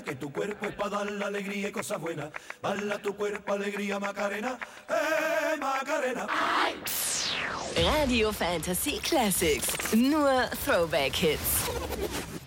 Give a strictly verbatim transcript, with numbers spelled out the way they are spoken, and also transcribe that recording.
que tu cuerpo es para dar la alegría y cosas buenas. Bala tu cuerpo, alegría, Macarena, eh, Macarena. Radio Fantasy Classics, nur Throwback-Hits.